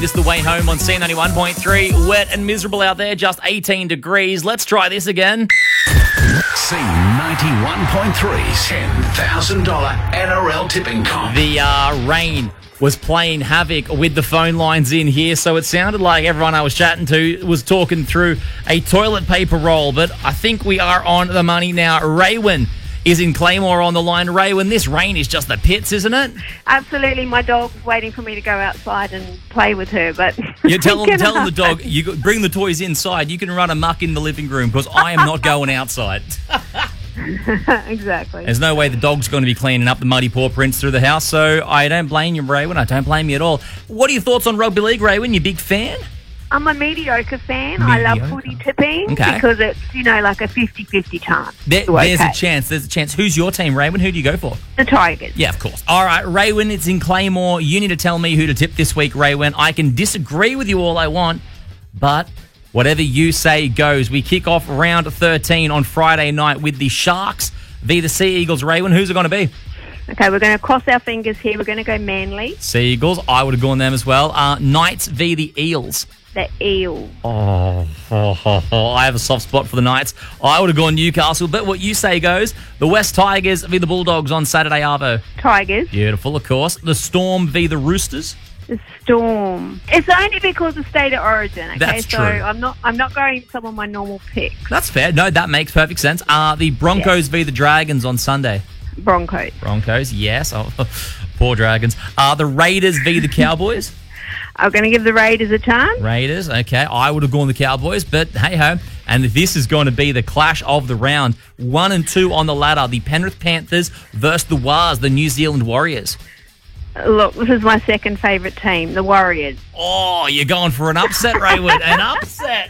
this the way home on C91.3. Wet and miserable out there, just 18 degrees. Let's try this again. C91.3's $10,000 NRL tipping comp. The rain was playing havoc with the phone lines in here, so it sounded like everyone I was chatting to was talking through a toilet paper roll, but I think we are on the money now. Raywin is in Claymore on the line. Raywin, this rain is just the pits, isn't it? Absolutely. My dog's waiting for me to go outside and play with her, but... You tell the dog, bring the toys inside. You can run amok in the living room because I am not going outside. Exactly. There's no way the dog's going to be cleaning up the muddy paw prints through the house, so I don't blame you, Raywin. I don't blame you at all. What are your thoughts on rugby league, Raywin? You a big fan? I'm a mediocre fan. I love footy tipping because it's, like a 50-50 chance. There's a chance. Who's your team, Raywin? Who do you go for? The Tigers. Yeah, of course. All right, Raywin, it's in Claymore. You need to tell me who to tip this week, Raywin. I can disagree with you all I want, but whatever you say goes. We kick off round 13 on Friday night with the Sharks v the Sea Eagles. Raywin, who's it going to be? Okay, we're going to cross our fingers here. We're going to go Manly. Sea Eagles. I would have gone them as well. Knights v the Eels. The Eels. I have a soft spot for the Knights. I would have gone Newcastle, but what you say goes. The West Tigers v the Bulldogs on Saturday, Arvo. Tigers. Beautiful, of course. The Storm v the Roosters. The Storm. It's only because of state of origin, okay? That's true. I'm not going some of my normal picks. That's fair. No, that makes perfect sense. The Broncos v the Dragons on Sunday. Broncos, yes. Oh, poor Dragons. The Raiders v the Cowboys. I'm going to give the Raiders a chance. Raiders, okay. I would have gone the Cowboys, but hey-ho. And this is going to be the clash of the round. 1 and 2 on the ladder. The Penrith Panthers versus the Wars, the New Zealand Warriors. Look, this is my second favourite team, the Warriors. Oh, you're going for an upset, Raywin. An upset.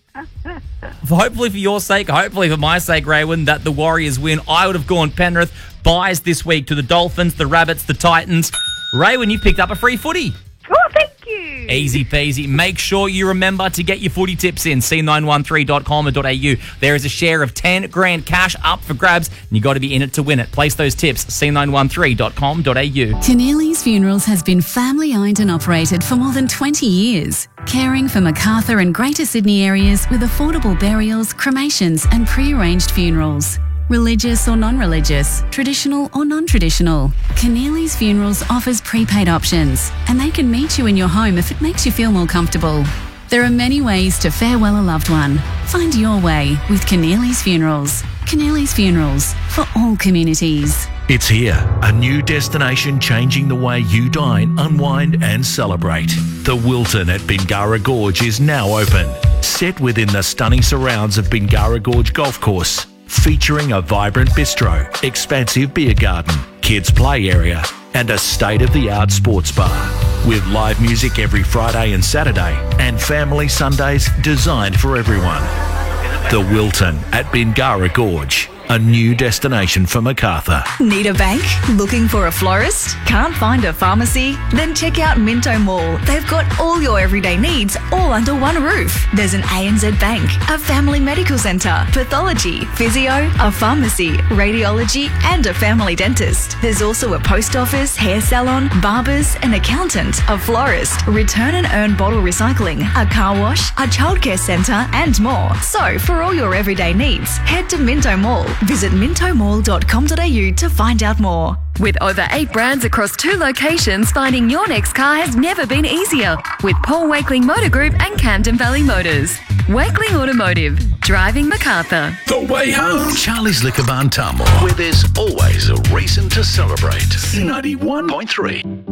Hopefully for your sake, hopefully for my sake, Raywin, that the Warriors win. I would have gone Penrith. Buys this week to the Dolphins, the Rabbits, the Titans. Raywin, you picked up a free footy. Oh, thank you. Easy peasy. Make sure you remember to get your footy tips in, c913.com.au. There is a share of 10 grand cash up for grabs, and you got to be in it to win it. Place those tips, c913.com.au. Keneally's Funerals has been family owned and operated for more than 20 years, caring for Macarthur and Greater Sydney areas with affordable burials, cremations and pre-arranged funerals. Religious or non-religious, traditional or non-traditional, Keneally's Funerals offers prepaid options, and they can meet you in your home if it makes you feel more comfortable. There are many ways to farewell a loved one. Find your way with Keneally's Funerals. Keneally's Funerals, for all communities. It's here, a new destination changing the way you dine, unwind and celebrate. The Wilton at Bingara Gorge is now open. Set within the stunning surrounds of Bingara Gorge Golf Course, featuring a vibrant bistro, expansive beer garden, kids play area and a state-of-the-art sports bar. With live music every Friday and Saturday and family Sundays designed for everyone. The Wilton at Bingara Gorge, a new destination for Macarthur. Need a bank? Looking for a florist? Can't find a pharmacy? Then check out Minto Mall. They've got all your everyday needs all under one roof. There's an ANZ Bank, a family medical centre, pathology, physio, a pharmacy, radiology and a family dentist. There's also a post office, hair salon, barbers, an accountant, a florist, return and earn bottle recycling, a car wash, a childcare centre and more. So for all your everyday needs, head to Minto Mall. Visit mintomall.com.au to find out more. With over 8 brands across 2 locations, finding your next car has never been easier. With Paul Wakeling Motor Group and Camden Valley Motors. Wakeling Automotive, driving Macarthur. The way home. Charlie's Liquor Barn Tamworth, where there's always a reason to celebrate. 91.3.